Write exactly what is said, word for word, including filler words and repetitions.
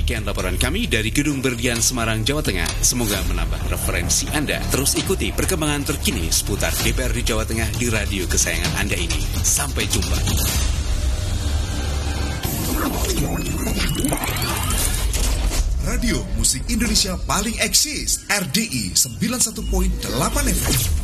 Sekian laporan kami dari Gedung Berlian Semarang, Jawa Tengah. Semoga menambah referensi Anda. Terus ikuti perkembangan terkini seputar D P R di Jawa Tengah di radio kesayangan Anda ini. Sampai jumpa. Radio Musik Indonesia paling eksis, R D I sembilan puluh satu koma delapan F M.